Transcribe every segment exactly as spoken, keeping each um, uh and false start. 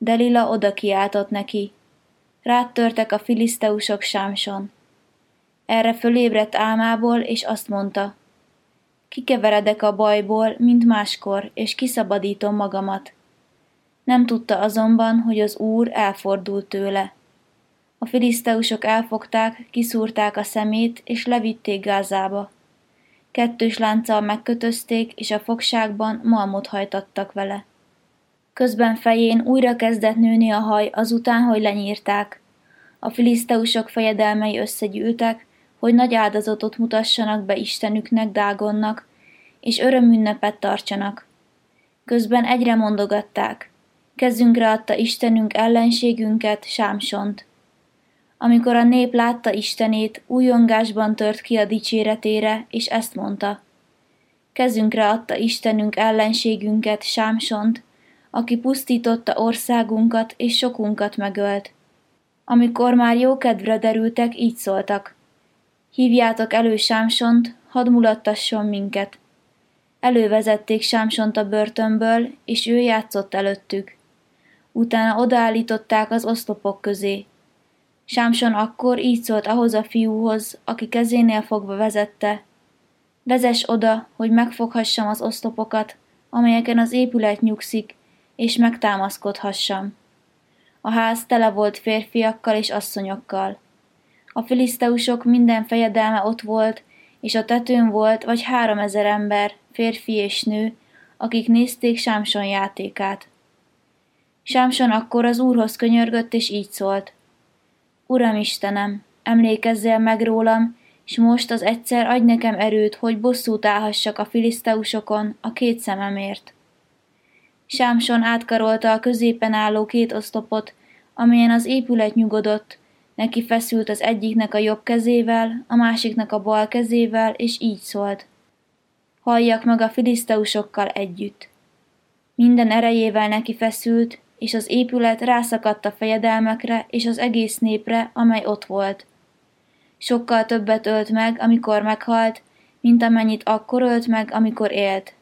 Delila oda kiáltott neki. Rád törtek a filiszteusok, Sámson. Erre fölébredt álmából, és azt mondta: Kikeveredek a bajból, mint máskor, és kiszabadítom magamat. Nem tudta azonban, hogy az Úr elfordult tőle. A filiszteusok elfogták, kiszúrták a szemét, és levitték Gázába. Kettős lánccal megkötözték, és a fogságban malmot hajtattak vele. Közben fején újra kezdett nőni a haj azután, hogy lenyírták. A filiszteusok fejedelmei összegyűltek, hogy nagy áldozatot mutassanak be Istenüknek, Dágonnak, és örömünnepet tartsanak. Közben egyre mondogatták: Kezünkre adta Istenünk ellenségünket, Sámsont. Amikor a nép látta Istenét, újongásban tört ki a dicséretére, és ezt mondta: Kezünkre adta Istenünk ellenségünket, Sámsont, aki pusztította országunkat és sokunkat megölt. Amikor már jó kedvre derültek, így szóltak: Hívjátok elő Sámsont, hadd mulattasson minket. Elővezették Sámsont a börtönből, és ő játszott előttük. Utána odaállították az oszlopok közé. Sámson akkor így szólt ahhoz a fiúhoz, aki kezénél fogva vezette: Vezess oda, hogy megfoghassam az oszlopokat, amelyeken az épület nyugszik, és megtámaszkodhassam. A ház tele volt férfiakkal és asszonyokkal. A filiszteusok minden fejedelme ott volt, és a tetőn volt vagy háromezer ember, férfi és nő, akik nézték Sámson játékát. Sámson akkor az Úrhoz könyörgött, és így szólt: Uram Istenem, emlékezzél meg rólam, és most az egyszer adj nekem erőt, hogy bosszút állhassak a filiszteusokon a két szememért. Sámson átkarolta a középen álló két oszlopot, amelyen az épület nyugodott, neki feszült az egyiknek a jobb kezével, a másiknak a bal kezével, és így szólt: Halljak meg a filiszteusokkal együtt. Minden erejével neki feszült, és az épület rászakadt a fejedelmekre és az egész népre, amely ott volt. Sokkal többet ölt meg, amikor meghalt, mint amennyit akkor ölt meg, amikor élt.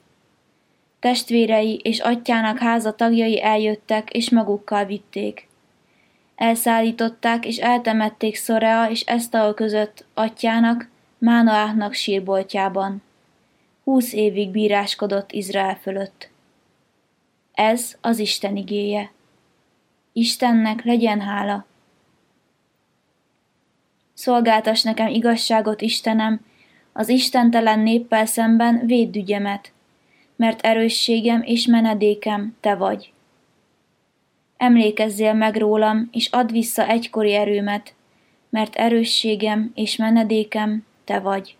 Testvérei és atyának háza tagjai eljöttek, és magukkal vitték. Elszállították és eltemették Szorea és Esztaol között atyának, Mánoáhnak sírboltjában. Húsz évig bíráskodott Izrael fölött. Ez az Isten igéje. Istennek legyen hála. Szolgáltass nekem igazságot, Istenem, az istentelen néppel szemben védd ügyemet, mert erősségem és menedékem te vagy. Emlékezzél meg rólam, és add vissza egykori erőmet, mert erősségem és menedékem te vagy.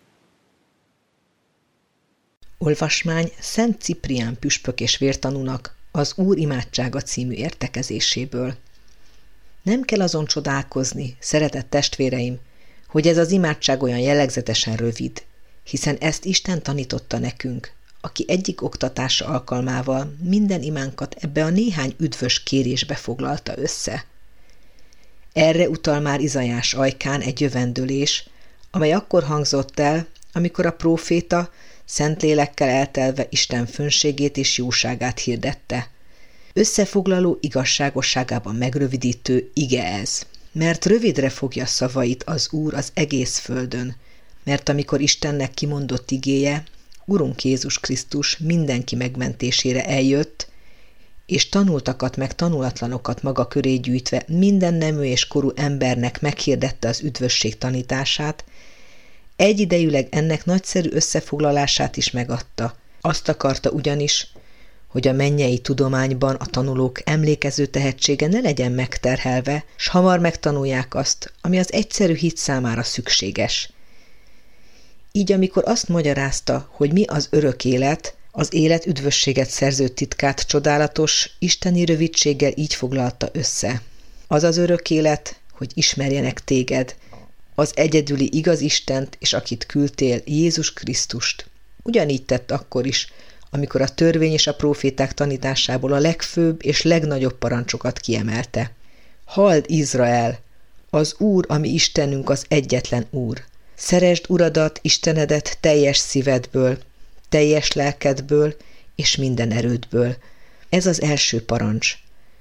Olvasmány Szent Ciprián püspök és vértanúnak az Úr imádsága című értekezéséből. Nem kell azon csodálkozni, szeretett testvéreim, hogy ez az imádság olyan jellegzetesen rövid, hiszen ezt Isten tanította nekünk, aki egyik oktatása alkalmával minden imánkat ebbe a néhány üdvös kérésbe foglalta össze. Erre utal már Izaiás ajkán egy jövendőlés, amely akkor hangzott el, amikor a próféta Szentlélekkel eltelve Isten fönségét és jóságát hirdette. Összefoglaló igazságosságában megrövidítő ige ez, mert rövidre fogja szavait az Úr az egész földön, mert amikor Istennek kimondott igéje, Urunk Jézus Krisztus mindenki megmentésére eljött, és tanultakat meg tanulatlanokat maga köré gyűjtve minden nemű és korú embernek meghirdette az üdvösség tanítását, egyidejűleg ennek nagyszerű összefoglalását is megadta. Azt akarta ugyanis, hogy a mennyei tudományban a tanulók emlékező tehetsége ne legyen megterhelve, s hamar megtanulják azt, ami az egyszerű hit számára szükséges. Így amikor azt magyarázta, hogy mi az örök élet, az élet üdvösséget szerző titkát csodálatos, isteni rövidséggel így foglalta össze. Az az örök élet, hogy ismerjenek téged, az egyedüli igaz Istent, és akit küldtél, Jézus Krisztust. Ugyanígy tett akkor is, amikor a törvény és a próféták tanításából a legfőbb és legnagyobb parancsokat kiemelte. Halld, Izrael! Az Úr, ami Istenünk, az egyetlen Úr. Szeresd Uradat, Istenedet teljes szívedből, teljes lelkedből és minden erődből. Ez az első parancs.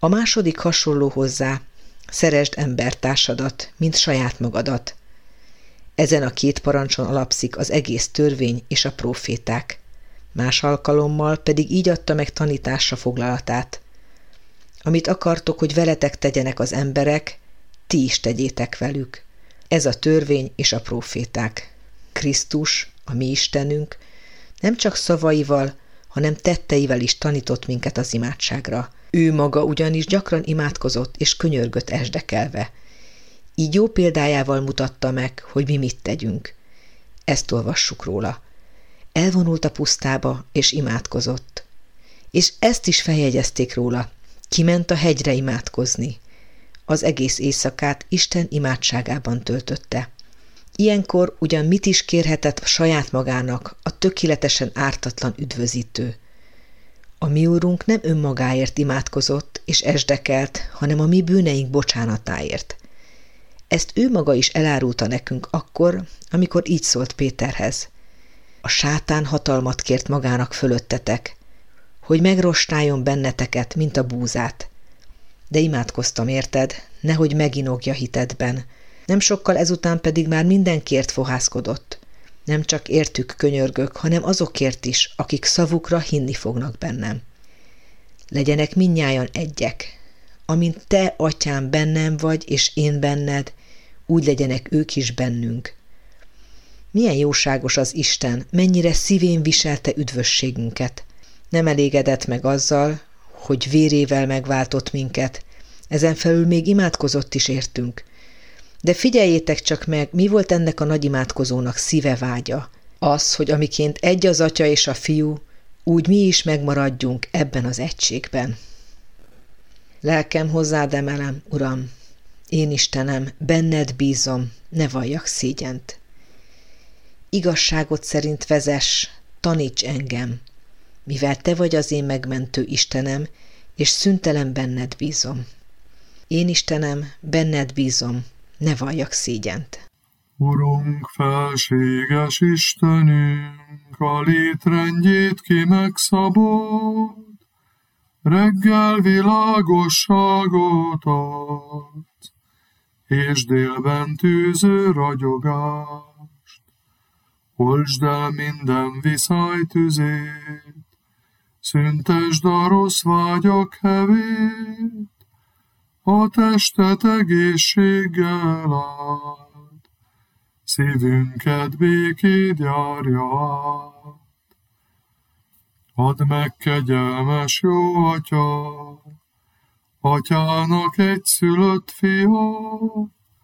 A második hasonló hozzá, szeresd embertársadat, mint saját magadat. Ezen a két parancson alapszik az egész törvény és a próféták. Más alkalommal pedig így adta meg tanításra foglalatát. Amit akartok, hogy veletek tegyenek az emberek, ti is tegyétek velük. Ez a törvény és a próféták. Krisztus, a mi Istenünk, nem csak szavaival, hanem tetteivel is tanított minket az imádságra. Ő maga ugyanis gyakran imádkozott és könyörgött esdekelve. Így jó példájával mutatta meg, hogy mi mit tegyünk. Ezt olvassuk róla. Elvonult a pusztába és imádkozott. És ezt is feljegyezték róla. Kiment a hegyre imádkozni. Az egész éjszakát Isten imádságában töltötte. Ilyenkor ugyan mit is kérhetett saját magának a tökéletesen ártatlan üdvözítő. A mi Úrunk nem önmagáért imádkozott és esdekelt, hanem a mi bűneink bocsánatáért. Ezt ő maga is elárulta nekünk akkor, amikor így szólt Péterhez. A sátán hatalmat kért magának fölöttetek, hogy megrostáljon benneteket, mint a búzát. De imádkoztam érted, nehogy meginogja hitedben. Nem sokkal ezután pedig már mindenkiért fohászkodott. Nem csak értük könyörgök, hanem azokért is, akik szavukra hinni fognak bennem. Legyenek mindnyájan egyek. Amint te, atyám, bennem vagy, és én benned, úgy legyenek ők is bennünk. Milyen jóságos az Isten, mennyire szívén viselte üdvösségünket. Nem elégedett meg azzal, hogy vérével megváltott minket, ezen felül még imádkozott is értünk. De figyeljétek csak meg, mi volt ennek a nagy imádkozónak szíve vágya. Az, hogy amiként egy az Atya és a Fiú, úgy mi is megmaradjunk ebben az egységben. Lelkem hozzád emelem, Uram, én Istenem, benned bízom, ne valljak szégyent. Igazságot szerint vezess, taníts engem, mivel te vagy az én megmentő Istenem, és szüntelen benned bízom. Én Istenem, benned bízom, ne valljak szégyent. Urunk, felséges Istenünk, a létrendjét ki megszabott, reggel világosságot adsz, és délben tűző ragyogást. Oltsd el minden viszály tüzét, szüntesd a rossz vágyak hevét, a testet egészséggel áld, szívünket békéd járja át. Add meg, kegyelmes jó Atya, Atyának egyszülött fia,